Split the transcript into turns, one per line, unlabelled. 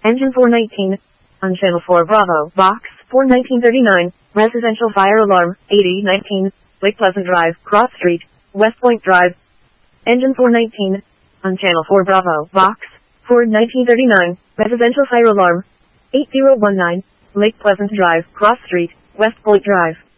Engine 419. On Channel 4 Bravo, Box 41939, Residential Fire Alarm, 8019, Lake Pleasant Drive, Cross Street, West Point Drive. Engine 419. On Channel 4 Bravo, Box 41939, Residential Fire Alarm, 8019, Lake Pleasant Drive, Cross Street, West Point Drive.